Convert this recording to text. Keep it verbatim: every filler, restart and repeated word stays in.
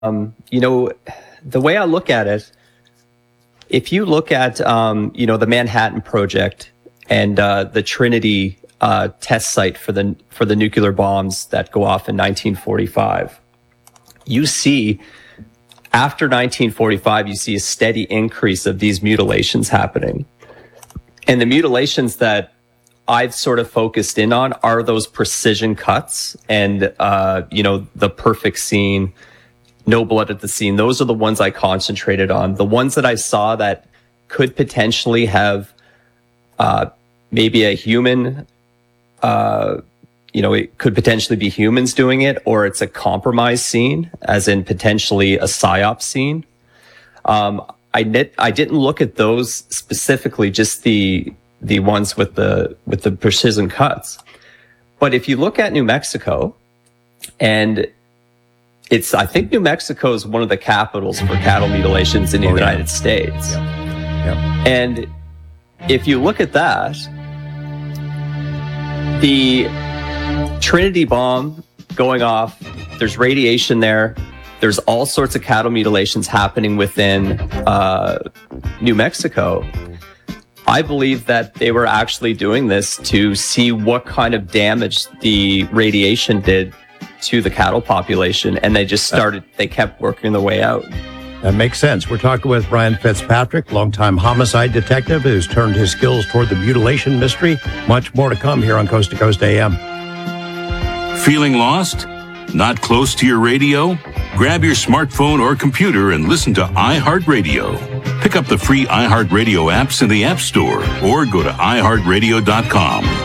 Um, you know, the way I look at it, if you look at, um, you know, the Manhattan Project and uh, the Trinity uh, test site for the for the nuclear bombs that go off in nineteen forty-five, you see, after nineteen forty-five, you see a steady increase of these mutilations happening. And the mutilations that I've sort of focused in on are those precision cuts and, uh, you know, the perfect scene, no blood at the scene. Those are the ones I concentrated on. The ones that I saw that could potentially have uh, maybe a human, uh, you know, it could potentially be humans doing it, or it's a compromised scene, as in potentially a psyop scene. Um, I did, I didn't look at those specifically, just the the ones with the with the precision cuts. But if you look at New Mexico, and it's, I think New Mexico is one of the capitals for cattle mutilations in the oh, United yeah. States. Yeah. Yeah. And if you look at that, the Trinity bomb going off, there's radiation there. There's all sorts of cattle mutilations happening within uh, New Mexico. I believe that they were actually doing this to see what kind of damage the radiation did to the cattle population, and they just started, they kept working their way out. That makes sense. We're talking with Brian Fitzpatrick, longtime homicide detective who's turned his skills toward the mutilation mystery. Much more to come here on Coast to Coast A M. Feeling lost? Not close to your radio? Grab your smartphone or computer and listen to iHeartRadio. Pick up the free iHeartRadio apps in the App Store or go to i heart radio dot com.